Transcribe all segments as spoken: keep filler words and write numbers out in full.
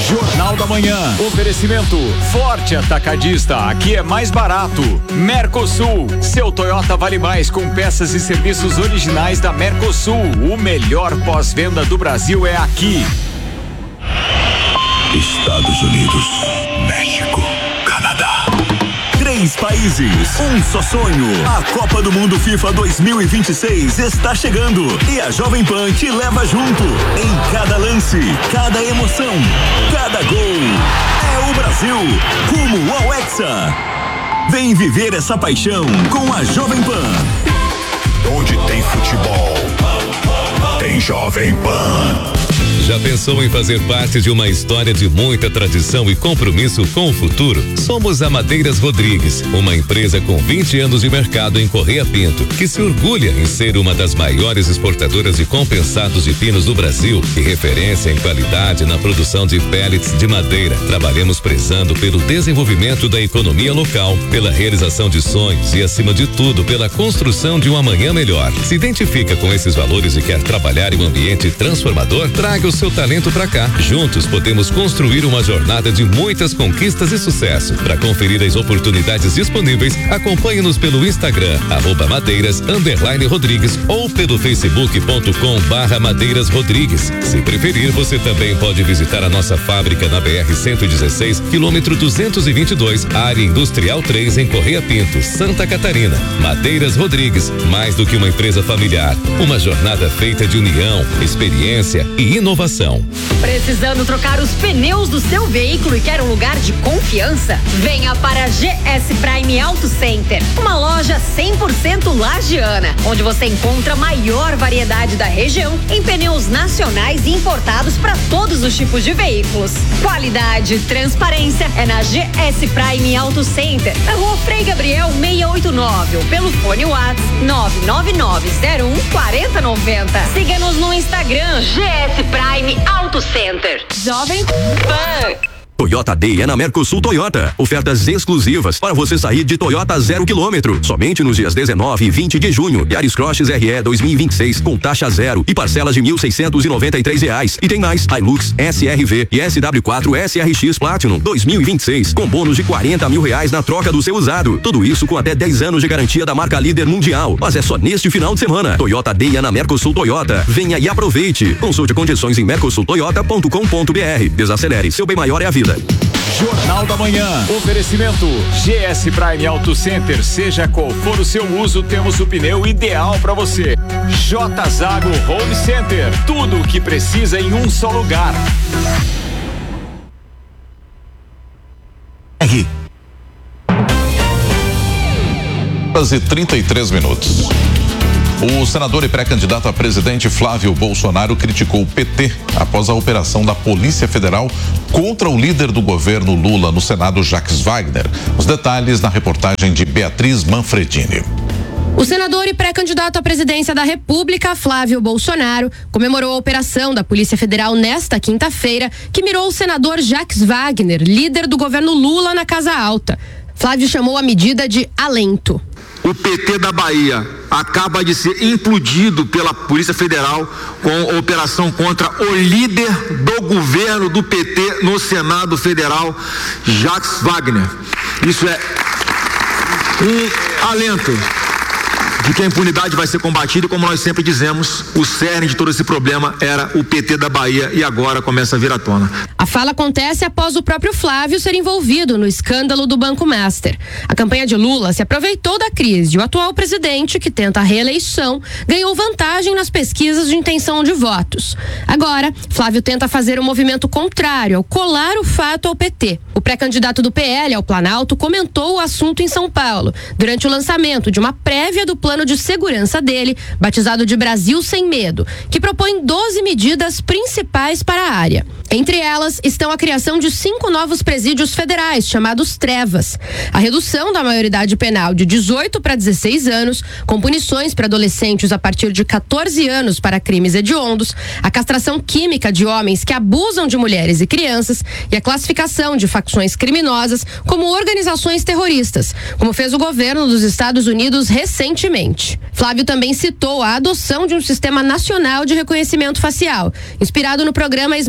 Jornal da Manhã. Oferecimento Forte Atacadista. Aqui é mais barato. Mercosul. Seu Toyota vale mais com peças e serviços originais da Mercosul. O melhor pós-venda do Brasil é aqui. Estados Unidos, México, Canadá. Três países, um só sonho. A Copa do Mundo FIFA dois mil e vinte e seis está chegando e a Jovem Pan te leva junto. Em cada lance, cada emoção, cada gol. É o Brasil, rumo ao Hexa. Vem viver essa paixão com a Jovem Pan. Onde tem futebol, tem Jovem Pan. Já pensou em fazer parte de uma história de muita tradição e compromisso com o futuro? Somos a Madeiras Rodrigues, uma empresa com vinte anos de mercado em Correia Pinto, que se orgulha em ser uma das maiores exportadoras de compensados de pinos do Brasil e referência em qualidade na produção de pellets de madeira. Trabalhamos prezando pelo desenvolvimento da economia local, pela realização de sonhos e, acima de tudo, pela construção de um amanhã melhor. Se identifica com esses valores e quer trabalhar em um ambiente transformador? Traga o seu talento pra cá. Juntos podemos construir uma jornada de muitas conquistas e sucesso. Para conferir as oportunidades disponíveis, acompanhe-nos pelo Instagram, arroba madeiras, underline Rodrigues, ou pelo facebook ponto com barra madeiras Rodrigues. Se preferir, você também pode visitar a nossa fábrica na B R cento e dezesseis, quilômetro duzentos e vinte e dois, área industrial três, em Correia Pinto, Santa Catarina. Madeiras Rodrigues, mais do que uma empresa familiar, uma jornada feita de união, experiência e inovação. Precisando trocar os pneus do seu veículo e quer um lugar de confiança? Venha para a G S Prime Auto Center, uma loja cem por cento lagiana, onde você encontra a maior variedade da região em pneus nacionais e importados para todos os tipos de veículos. Qualidade e transparência é na G S Prime Auto Center, na Rua Frei Gabriel seiscentos e oitenta e nove, ou pelo fone WhatsApp nove nove nove zero um quatro zero nove zero. Siga-nos no Instagram G S Prime Auto Center. Jovem Pan. Toyota Day é na Mercosul Toyota. Ofertas exclusivas para você sair de Toyota zero quilômetro. Somente nos dias dezenove e vinte de junho. Yaris Cross R E dois mil e vinte e seis com taxa zero e parcelas de mil seiscentos e noventa e três reais. E tem mais Hilux, S R V e S W quatro S R X Platinum dois mil e vinte e seis com bônus de quarenta mil reais na troca do seu usado. Tudo isso com até dez anos de garantia da marca líder mundial. Mas é só neste final de semana. Toyota Day é na Mercosul Toyota. Venha e aproveite. Consulte condições em mercosul toyota ponto com ponto b r. Desacelere. Seu bem maior é a vida. Jornal da Manhã. Oferecimento G S Prime Auto Center. Seja qual for o seu uso, temos o pneu ideal para você. J Zago Home Center. Tudo o que precisa em um só lugar. R. E trinta e três minutos. O senador e pré-candidato a presidente Flávio Bolsonaro criticou o P T após a operação da Polícia Federal contra o líder do governo Lula no Senado, Jacques Wagner. Os detalhes na reportagem de Beatriz Manfredini. O senador e pré-candidato à presidência da República, Flávio Bolsonaro, comemorou a operação da Polícia Federal nesta quinta-feira, que mirou o senador Jacques Wagner, líder do governo Lula na Casa Alta. Flávio chamou a medida de alento. O P T da Bahia acaba de ser implodido pela Polícia Federal com a operação contra o líder do governo do P T no Senado Federal, Jacques Wagner. Isso é um alento de que a impunidade vai ser combatida, e como nós sempre dizemos, o cerne de todo esse problema era o P T da Bahia e agora começa a vir à tona. A fala acontece após o próprio Flávio ser envolvido no escândalo do Banco Master. A campanha de Lula se aproveitou da crise e o atual presidente, que tenta a reeleição, ganhou vantagem nas pesquisas de intenção de votos. Agora, Flávio tenta fazer um movimento contrário ao colar o fato ao P T. O pré-candidato do P L ao Planalto comentou o assunto em São Paulo, durante o lançamento de uma prévia do plano de segurança dele, batizado de Brasil Sem Medo, que propõe doze medidas principais para a área. Entre elas estão a criação de cinco novos presídios federais, chamados Trevas, a redução da maioridade penal de dezoito para dezesseis anos, com punições para adolescentes a partir de quatorze anos para crimes hediondos, a castração química de homens que abusam de mulheres e crianças e a classificação de facções criminosas como organizações terroristas, como fez o governo dos Estados Unidos recentemente. Flávio também citou a adoção de um sistema nacional de reconhecimento facial, inspirado no programa Smart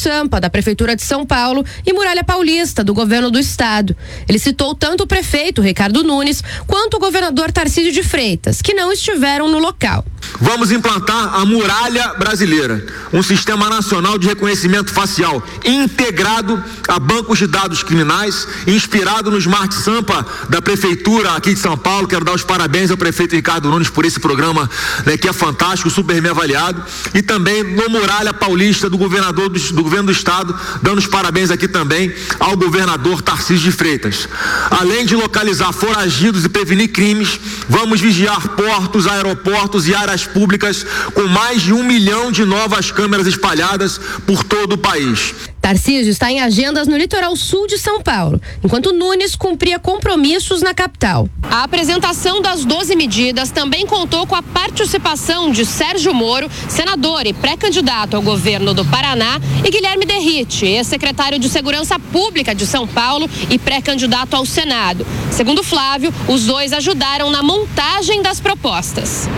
Sampa, da Prefeitura de São Paulo, e Muralha Paulista, do governo do estado. Ele citou tanto o prefeito Ricardo Nunes quanto o governador Tarcísio de Freitas, que não estiveram no local. Vamos implantar a Muralha Brasileira, um sistema nacional de reconhecimento facial integrado a bancos de dados criminais, inspirado no Smart Sampa da Prefeitura aqui de São Paulo. Quero dar os parabéns ao prefeito Ricardo Nunes por esse programa, né, que é fantástico, super bem avaliado, e também no Muralha Paulista do governador do, do governo do estado, dando os parabéns aqui também ao governador Tarcísio de Freitas. Além de localizar foragidos e prevenir crimes, vamos vigiar portos, aeroportos e áreas públicas com mais de um milhão de novas câmeras espalhadas por todo o país. Tarcísio está em agendas no litoral sul de São Paulo, enquanto Nunes cumpria compromissos na capital. A apresentação das doze medidas também contou com a participação de Sérgio Moro, senador e pré-candidato ao governo do Paraná, e Guilherme Derrite, ex-secretário de Segurança Pública de São Paulo e pré-candidato ao Senado. Segundo Flávio, os dois ajudaram na montagem das propostas.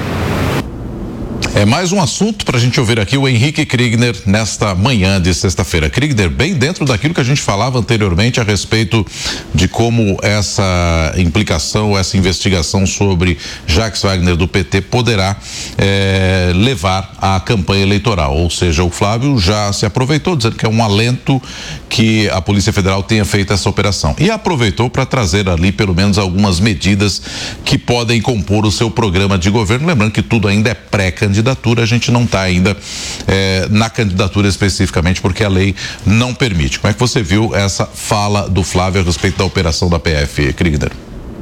É mais um assunto para a gente ouvir aqui o Henrique Kriegner nesta manhã de sexta-feira. Kriegner, bem dentro daquilo que a gente falava anteriormente a respeito de como essa implicação, essa investigação sobre Jacques Wagner do P T poderá é, levar à campanha eleitoral. Ou seja, o Flávio já se aproveitou, dizendo que é um alento que a Polícia Federal tenha feito essa operação. E aproveitou para trazer ali pelo menos algumas medidas que podem compor o seu programa de governo. Lembrando que tudo ainda é pré-candidatura. A gente não está ainda eh, na candidatura especificamente, porque a lei não permite. Como é que você viu essa fala do Flávio a respeito da operação da P F, Kriegner?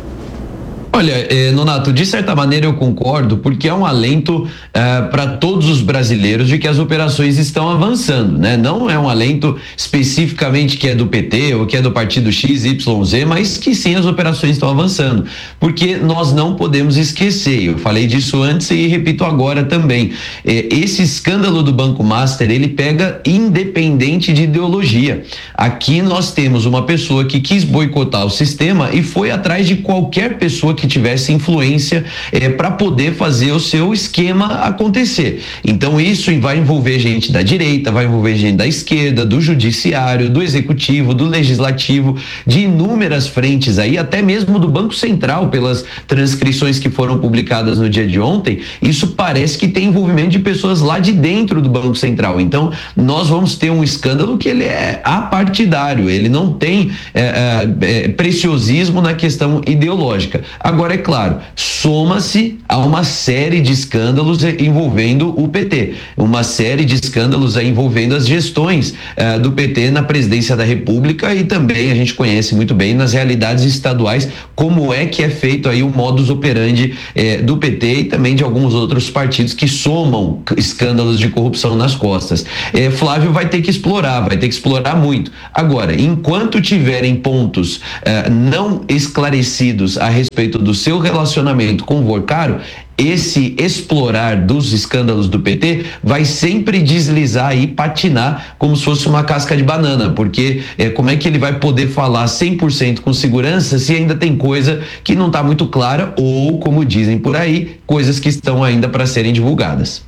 Olha, eh, Nonato, de certa maneira eu concordo, porque é um alento eh, para todos os brasileiros de que as operações estão avançando, né? Não é um alento especificamente que é do P T ou que é do partido X Y Z, mas que sim, as operações estão avançando, porque nós não podemos esquecer, eu falei disso antes e repito agora também, eh, esse escândalo do Banco Master, ele pega independente de ideologia. Aqui nós temos uma pessoa que quis boicotar o sistema e foi atrás de qualquer pessoa que tivesse influência eh, para poder fazer o seu esquema acontecer. Então isso vai envolver gente da direita, vai envolver gente da esquerda, do judiciário, do executivo, do legislativo, de inúmeras frentes aí, até mesmo do Banco Central, pelas transcrições que foram publicadas no dia de ontem. Isso parece que tem envolvimento de pessoas lá de dentro do Banco Central. Então nós vamos ter um escândalo que ele é apartidário, ele não tem é, é, preciosismo na questão ideológica. Agora, é claro, soma-se a uma série de escândalos envolvendo o P T, uma série de escândalos envolvendo as gestões eh, do P T na presidência da República, e também a gente conhece muito bem nas realidades estaduais como é que é feito aí o modus operandi eh, do P T e também de alguns outros partidos que somam escândalos de corrupção nas costas. Eh, Flávio vai ter que explorar, vai ter que explorar muito. Agora, enquanto tiverem pontos eh, não esclarecidos a respeito do seu relacionamento com o Vorcaro, esse explorar dos escândalos do P T vai sempre deslizar e patinar como se fosse uma casca de banana, porque é, como é que ele vai poder falar cem por cento com segurança se ainda tem coisa que não está muito clara ou, como dizem por aí, coisas que estão ainda para serem divulgadas.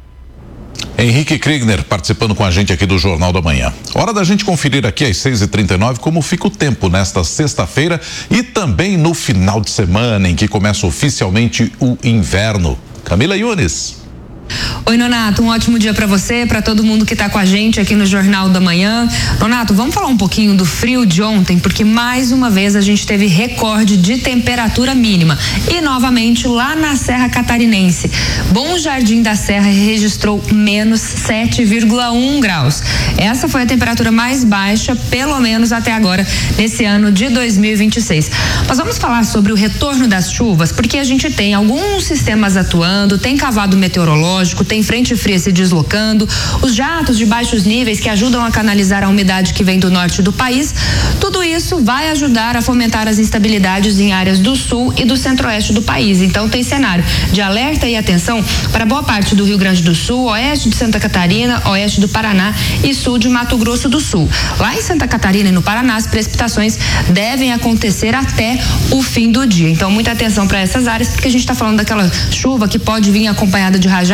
Henrique Kriegner participando com a gente aqui do Jornal da Manhã. Hora da gente conferir aqui às seis e trinta e nove como fica o tempo nesta sexta-feira e também no final de semana em que começa oficialmente o inverno. Camila Yunes. Oi, Nonato, um ótimo dia para você, para todo mundo que tá com a gente aqui no Jornal da Manhã. Nonato, vamos falar um pouquinho do frio de ontem, porque mais uma vez a gente teve recorde de temperatura mínima e novamente lá na Serra Catarinense. Bom Jardim da Serra registrou menos sete vírgula um graus. Essa foi a temperatura mais baixa, pelo menos até agora, nesse ano de dois mil e vinte e seis. Mas vamos falar sobre o retorno das chuvas, porque a gente tem alguns sistemas atuando, tem cavado meteorológico, tem frente fria se deslocando, os jatos de baixos níveis que ajudam a canalizar a umidade que vem do norte do país. Tudo isso vai ajudar a fomentar as instabilidades em áreas do sul e do centro-oeste do país. Então tem cenário de alerta e atenção para boa parte do Rio Grande do Sul, oeste de Santa Catarina, oeste do Paraná e sul de Mato Grosso do Sul. Lá em Santa Catarina e no Paraná, as precipitações devem acontecer até o fim do dia. Então muita atenção para essas áreas, porque a gente está falando daquela chuva que pode vir acompanhada de rajadas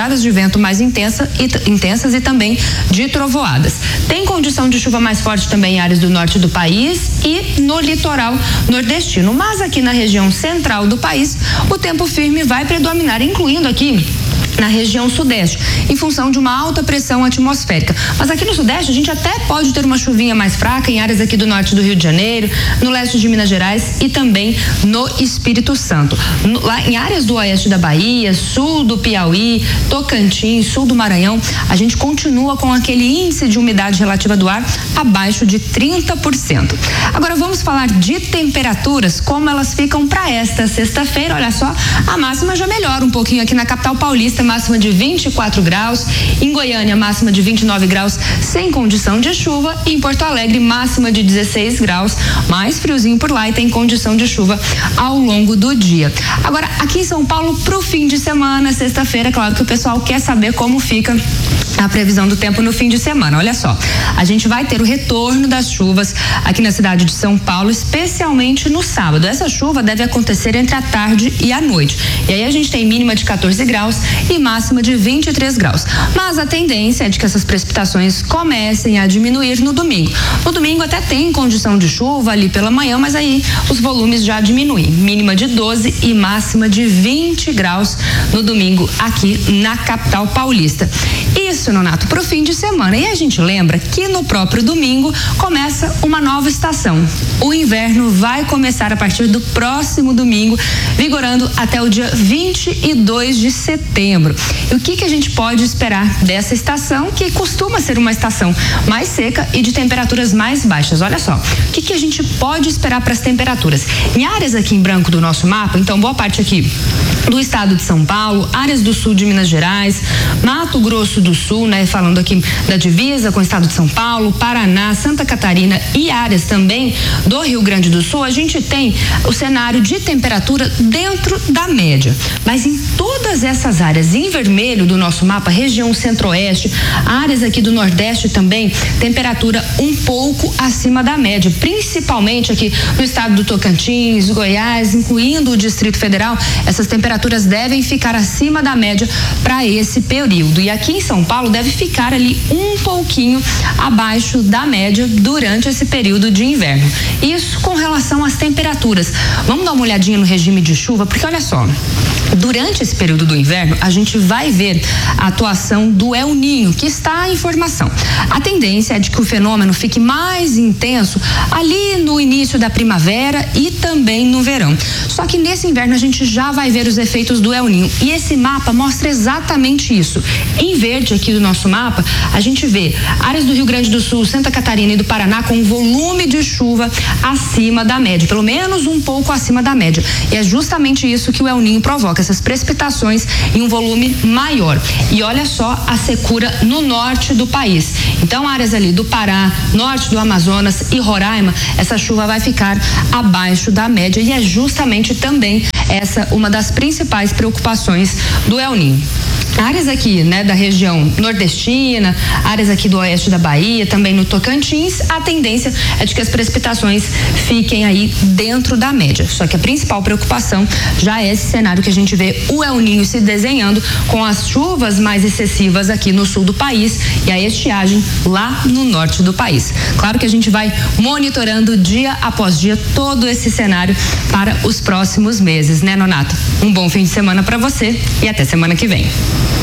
rajadas de vento mais intensa e, intensas e também de trovoadas. Tem condição de chuva mais forte também em áreas do norte do país e no litoral nordestino. Mas aqui na região central do país, o tempo firme vai predominar, incluindo aqui na região sudeste, em função de uma alta pressão atmosférica. Mas aqui no sudeste a gente até pode ter uma chuvinha mais fraca em áreas aqui do norte do Rio de Janeiro, no leste de Minas Gerais e também no Espírito Santo. No, lá em áreas do oeste da Bahia, sul do Piauí, Tocantins, sul do Maranhão, a gente continua com aquele índice de umidade relativa do ar abaixo de trinta por cento. Agora vamos falar de temperaturas, como elas ficam para esta sexta-feira. Olha só, a máxima já melhora um pouquinho aqui na capital paulista, máxima de vinte e quatro graus, em Goiânia máxima de vinte e nove graus sem condição de chuva e em Porto Alegre máxima de dezesseis graus, mais friozinho por lá e tem condição de chuva ao longo do dia. Agora aqui em São Paulo pro fim de semana, sexta-feira, claro que o pessoal quer saber como fica a previsão do tempo no fim de semana. Olha só, a gente vai ter o retorno das chuvas aqui na cidade de São Paulo, especialmente no sábado. Essa chuva deve acontecer entre a tarde e a noite. E aí a gente tem mínima de quatorze graus e máxima de vinte e três graus. Mas a tendência é de que essas precipitações comecem a diminuir no domingo. No domingo até tem condição de chuva ali pela manhã, mas aí os volumes já diminuem. Mínima de doze e máxima de vinte graus no domingo aqui na capital paulista. Isso, Nonato, pro fim de semana. E a gente lembra que no próprio domingo começa uma nova estação. O inverno vai começar a partir do próximo domingo, vigorando até o dia vinte e dois de setembro. E o que que a gente pode esperar dessa estação, que costuma ser uma estação mais seca e de temperaturas mais baixas? Olha só, o que que a gente pode esperar para as temperaturas? Em áreas aqui em branco do nosso mapa, então boa parte aqui do estado de São Paulo, áreas do sul de Minas Gerais, Mato Grosso do Sul, né, falando aqui da divisa com o estado de São Paulo, Paraná, Santa Catarina e áreas também do Rio Grande do Sul, a gente tem o cenário de temperatura dentro da média. Mas em todas essas áreas em vermelho do nosso mapa, região centro-oeste, áreas aqui do nordeste também, temperatura um pouco acima da média, principalmente aqui no estado do Tocantins, Goiás, incluindo o Distrito Federal, essas temperaturas devem ficar acima da média para esse período. E aqui em São Paulo deve ficar ali um pouquinho abaixo da média durante esse período de inverno. Isso com relação às temperaturas. Vamos dar uma olhadinha no regime de chuva, porque olha só, durante esse período do inverno, a gente vai ver a atuação do El Niño, que está em formação. A tendência é de que o fenômeno fique mais intenso ali no início da primavera e também no verão. Só que nesse inverno a gente já vai ver os efeitos do El Niño. E esse mapa mostra exatamente isso. Em verde aqui do nosso mapa, a gente vê áreas do Rio Grande do Sul, Santa Catarina e do Paraná com um volume de chuva acima da média, pelo menos um pouco acima da média. E é justamente isso que o El Niño provoca, essas precipitações em um volume maior. E olha só a secura no norte do país. Então, áreas ali do Pará, norte do Amazonas e Roraima, essa chuva vai ficar abaixo da média e é justamente também essa uma das principais preocupações do El Niño. Áreas aqui, né, da região nordestina, áreas aqui do oeste da Bahia, também no Tocantins, a tendência é de que as precipitações fiquem aí dentro da média. Só que a principal preocupação já é esse cenário que a gente vê o El Niño se desenhando com as chuvas mais excessivas aqui no sul do país e a estiagem lá no norte do país. Claro que a gente vai monitorando dia após dia todo esse cenário para os próximos meses, né, Nonato? Um bom fim de semana para você e até semana que vem.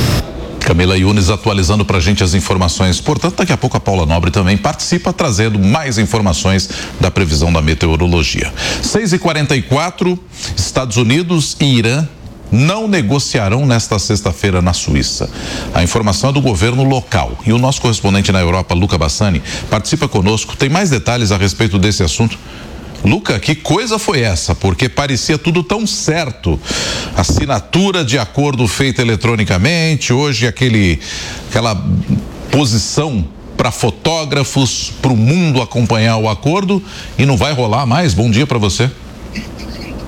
Camila Yunes atualizando pra gente as informações. Portanto, daqui a pouco a Paula Nobre também participa trazendo mais informações da previsão da meteorologia. seis e quarenta e quatro, Estados Unidos e Irã não negociarão nesta sexta-feira na Suíça. A informação é do governo local e o nosso correspondente na Europa, Luca Bassani, participa conosco. Tem mais detalhes a respeito desse assunto. Luca, que coisa foi essa? Porque parecia tudo tão certo. Assinatura de acordo feita eletronicamente, hoje aquele, aquela posição para fotógrafos, para o mundo acompanhar o acordo e não vai rolar mais. Bom dia para você.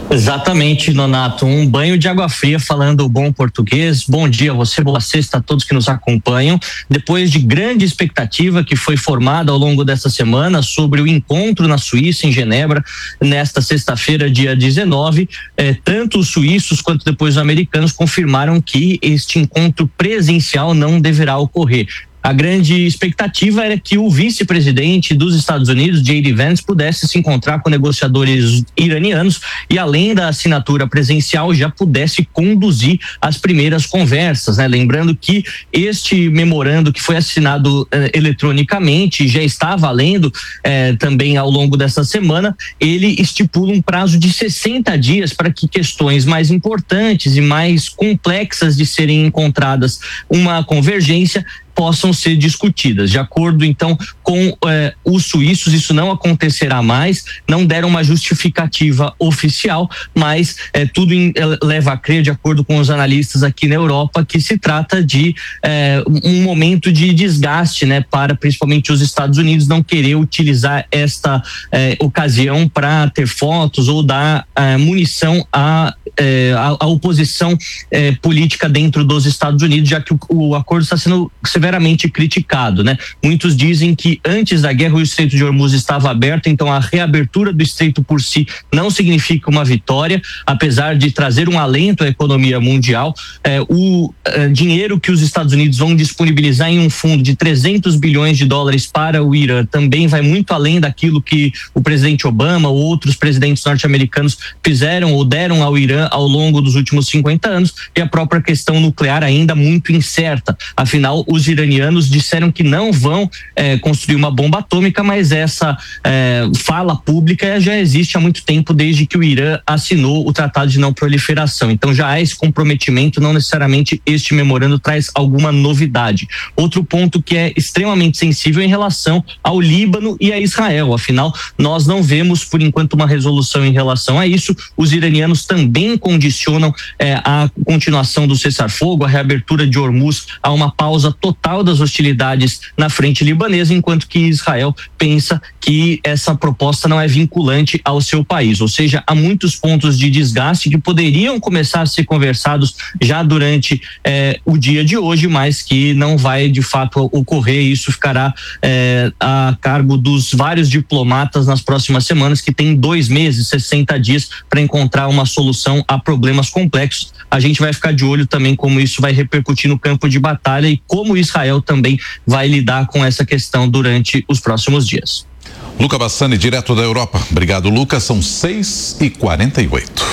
Exatamente, Nonato, um banho de água fria falando bom português. Bom dia a você, boa sexta a todos que nos acompanham. Depois de grande expectativa que foi formada ao longo dessa semana sobre o encontro na Suíça, em Genebra, nesta sexta-feira, dia dezenove, eh, tanto os suíços quanto depois os americanos confirmaram que este encontro presencial não deverá ocorrer. A grande expectativa era que o vice-presidente dos Estados Unidos, J D Vance, pudesse se encontrar com negociadores iranianos e, além da assinatura presencial, já pudesse conduzir as primeiras conversas, né? Lembrando que este memorando que foi assinado eh, eletronicamente, já está valendo eh, também ao longo dessa semana, ele estipula um prazo de sessenta dias para que questões mais importantes e mais complexas de serem encontradas uma convergência possam ser discutidas. De acordo, então, com eh, os suíços, isso não acontecerá mais, não deram uma justificativa oficial, mas eh, tudo em, eh, leva a crer, de acordo com os analistas aqui na Europa, que se trata de eh, um momento de desgaste, né, para principalmente os Estados Unidos não querer utilizar esta eh, ocasião para ter fotos ou dar eh, munição à, eh, à, à oposição eh, política dentro dos Estados Unidos, já que o, o acordo está sendo severamente criticado, né? Muitos dizem que antes da guerra o Estreito de Hormuz estava aberto, então a reabertura do estreito por si não significa uma vitória, apesar de trazer um alento à economia mundial. É, o é, dinheiro que os Estados Unidos vão disponibilizar em um fundo de trezentos bilhões de dólares para o Irã também vai muito além daquilo que o presidente Obama ou outros presidentes norte-americanos fizeram ou deram ao Irã ao longo dos últimos cinquenta anos, e a própria questão nuclear ainda muito incerta. Afinal, os iranianos disseram que não vão eh, construir uma bomba atômica, mas essa eh, fala pública já existe há muito tempo, desde que o Irã assinou o Tratado de Não Proliferação. Então já há esse comprometimento, não necessariamente este memorando traz alguma novidade. Outro ponto que é extremamente sensível em relação ao Líbano e a Israel. Afinal, nós não vemos por enquanto uma resolução em relação a isso. Os iranianos também condicionam eh, a continuação do cessar-fogo, a reabertura de Hormuz, a uma pausa total das hostilidades na frente libanesa, enquanto que Israel pensa que essa proposta não é vinculante ao seu país. Ou seja, há muitos pontos de desgaste que poderiam começar a ser conversados já durante eh, o dia de hoje, mas que não vai de fato ocorrer. Isso ficará eh, a cargo dos vários diplomatas nas próximas semanas, que tem dois meses, sessenta dias para encontrar uma solução a problemas complexos. A gente vai ficar de olho também como isso vai repercutir no campo de batalha e como Israel também vai lidar com essa questão durante os próximos dias. Luca Bassani, direto da Europa. Obrigado, Lucas. São seis e quarenta e oito.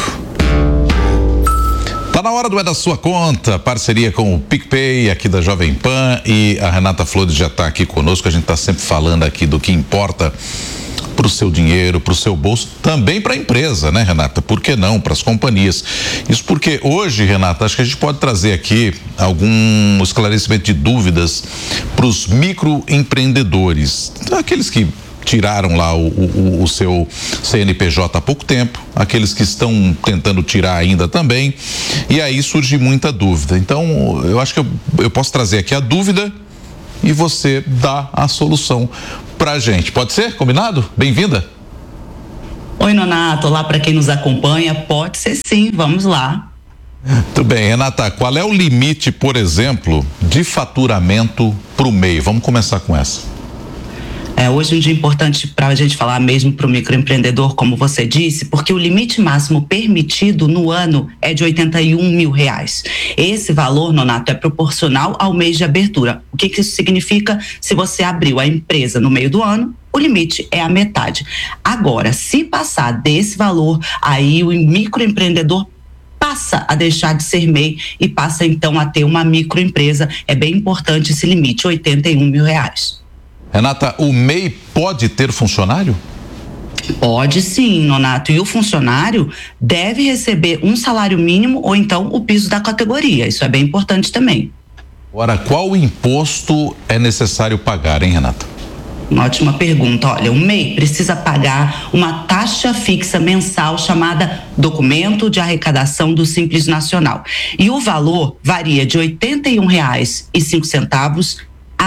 Tá na hora do É da Sua Conta, parceria com o PicPay aqui da Jovem Pan, e a Renata Flores já está aqui conosco. A gente está sempre falando aqui do que importa para o seu dinheiro, para o seu bolso, também para a empresa, né, Renata? Por que não? Para as companhias. Isso porque hoje, Renata, acho que a gente pode trazer aqui algum esclarecimento de dúvidas para os microempreendedores, aqueles que tiraram lá o, o, o seu C N P J há pouco tempo, aqueles que estão tentando tirar ainda também, e aí surge muita dúvida. Então, eu acho que eu, eu posso trazer aqui a dúvida e você dá a solução pra gente. Pode ser? Combinado? Bem-vinda. Oi, Nonato. Olá para quem nos acompanha. Pode ser sim, vamos lá. Tudo bem, Renata, qual é o limite, por exemplo, de faturamento para o M E I? Vamos começar com essa. É, hoje é um dia importante para a gente falar mesmo para o microempreendedor, como você disse, porque o limite máximo permitido no ano é de oitenta e um mil reais. Esse valor, Nonato, é proporcional ao mês de abertura. O que, que isso significa? Se você abriu a empresa no meio do ano, o limite é a metade. Agora, se passar desse valor, aí o microempreendedor passa a deixar de ser M E I e passa então a ter uma microempresa. É bem importante esse limite, oitenta e um mil reais. Renata, o M E I pode ter funcionário? Pode sim, Nonato. E o funcionário deve receber um salário mínimo ou então o piso da categoria. Isso é bem importante também. Agora, qual imposto é necessário pagar, hein, Renata? Uma ótima pergunta. Olha, o M E I precisa pagar uma taxa fixa mensal chamada Documento de Arrecadação do Simples Nacional. E o valor varia de oitenta e um reais e cinco centavos a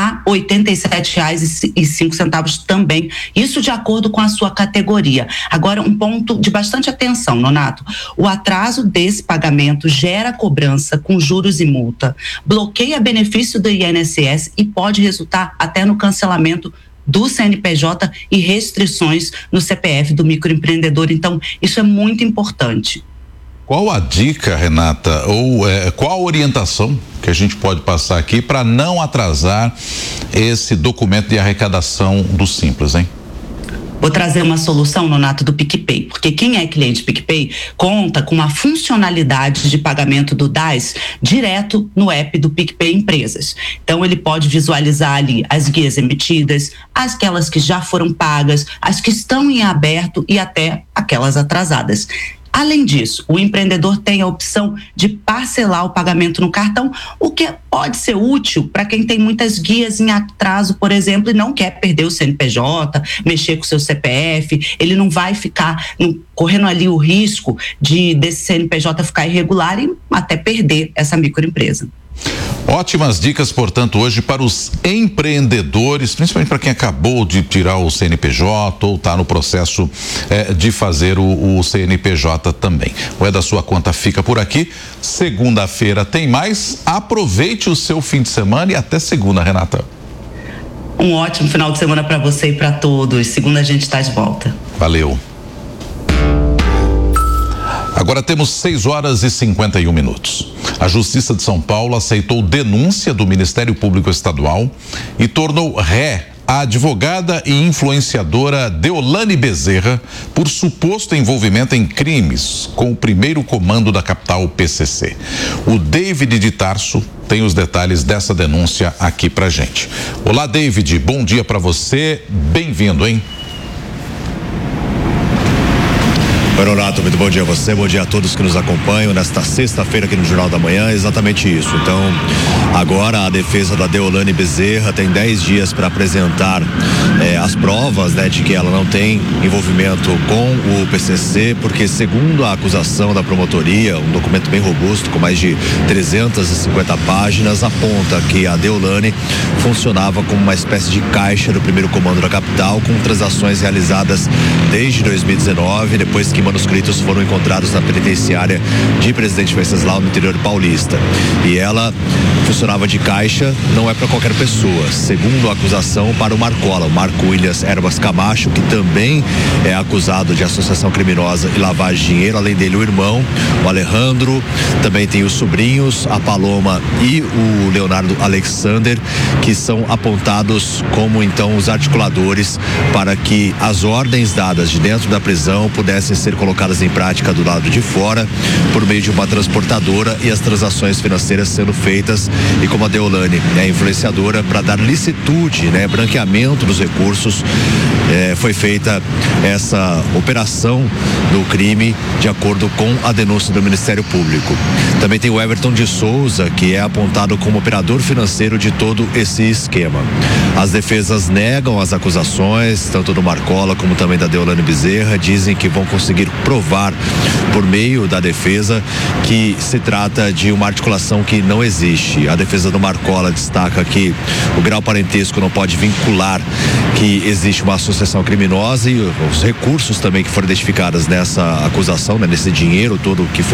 a oitenta e sete reais e cinco centavos também, isso de acordo com a sua categoria. Agora, um ponto de bastante atenção, Nonato, o atraso desse pagamento gera cobrança com juros e multa, bloqueia benefício do I N S S e pode resultar até no cancelamento do C N P J e restrições no C P F do microempreendedor. Então, isso é muito importante. Qual a dica, Renata, ou é, qual a orientação que a gente pode passar aqui para não atrasar esse documento de arrecadação do Simples, hein? Vou trazer uma solução, Nonato, do PicPay, porque quem é cliente PicPay conta com uma funcionalidade de pagamento do D A S direto no app do PicPay Empresas. Então, ele pode visualizar ali as guias emitidas, aquelas que já foram pagas, as que estão em aberto e até aquelas atrasadas. Além disso, o empreendedor tem a opção de parcelar o pagamento no cartão, o que pode ser útil para quem tem muitas guias em atraso, por exemplo, e não quer perder o C N P J, mexer com o seu C P F, ele não vai ficar no, correndo ali o risco de desse C N P J ficar irregular e até perder essa microempresa. Ótimas dicas, portanto, hoje para os empreendedores, principalmente para quem acabou de tirar o C N P J ou está no processo eh, de fazer o, o C N P J também. O É da Sua Conta fica por aqui. Segunda-feira tem mais. Aproveite o seu fim de semana e até segunda, Renata. Um ótimo final de semana para você e para todos. Segunda a gente está de volta. Valeu. Agora temos seis horas e cinquenta e um minutos. A Justiça de São Paulo aceitou denúncia do Ministério Público Estadual e tornou ré a advogada e influenciadora Deolane Bezerra por suposto envolvimento em crimes com o primeiro comando da capital P C C. O David de Tarso tem os detalhes dessa denúncia aqui pra gente. Olá, David, bom dia pra você, bem-vindo, hein? Oi, Nonato, muito bom dia a você, bom dia a todos que nos acompanham nesta sexta-feira aqui no Jornal da Manhã, exatamente isso. Então, agora a defesa da Deolane Bezerra tem dez dias para apresentar eh, as provas, né, de que ela não tem envolvimento com o P C C, porque segundo a acusação da promotoria, um documento bem robusto com mais de trezentas e cinquenta páginas, aponta que a Deolane funcionava como uma espécie de caixa do primeiro comando da capital, com transações realizadas desde dois mil e dezenove, depois que manuscritos foram encontrados na penitenciária de Presidente Venceslau, no interior paulista. E ela funcionava de caixa, não é para qualquer pessoa, segundo a acusação, para o Marcola, o Marco Williams Erbas Camacho, que também é acusado de associação criminosa e lavagem de dinheiro, além dele o irmão, o Alejandro, também tem os sobrinhos, a Paloma e o Leonardo Alexander, que são apontados como então os articuladores para que as ordens dadas de dentro da prisão pudessem ser colocadas em prática do lado de fora por meio de uma transportadora e as transações financeiras sendo feitas, e como a Deolane é influenciadora, para dar licitude, né, branqueamento dos recursos, eh, foi feita essa operação do crime de acordo com a denúncia do Ministério Público. Também tem o Everton de Souza, que é apontado como operador financeiro de todo esse esquema. As defesas negam as acusações, tanto do Marcola como também da Deolane Bezerra, dizem que vão conseguir provar por meio da defesa que se trata de uma articulação que não existe. A defesa do Marcola destaca que o grau parentesco não pode vincular que existe uma associação criminosa, e os recursos também que foram identificados nessa acusação, né, nesse dinheiro todo que foi